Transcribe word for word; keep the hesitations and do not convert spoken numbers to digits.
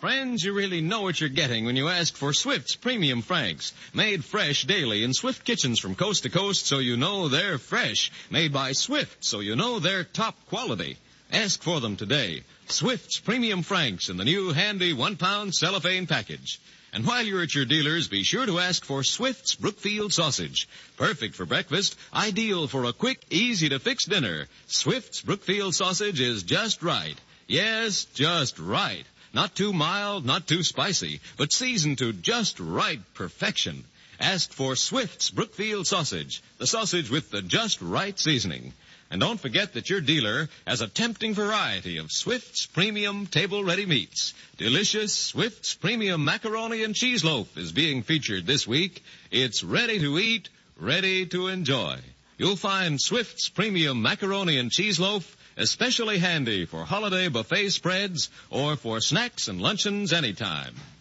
Friends, you really know what you're getting when you ask for Swift's Premium Franks. Made fresh daily in Swift kitchens from coast to coast, so you know they're fresh. Made by Swift, so you know they're top quality. Ask for them today. Swift's Premium Franks in the new handy one-pound cellophane package. And while you're at your dealers, be sure to ask for Swift's Brookfield Sausage. Perfect for breakfast, ideal for a quick, easy-to-fix dinner. Swift's Brookfield Sausage is just right. Yes, just right. Not too mild, not too spicy, but seasoned to just right perfection. Ask for Swift's Brookfield Sausage, the sausage with the just right seasoning. And don't forget that your dealer has a tempting variety of Swift's Premium Table-Ready Meats. Delicious Swift's Premium Macaroni and Cheese Loaf is being featured this week. It's ready to eat, ready to enjoy. You'll find Swift's Premium Macaroni and Cheese Loaf especially handy for holiday buffet spreads or for snacks and luncheons anytime.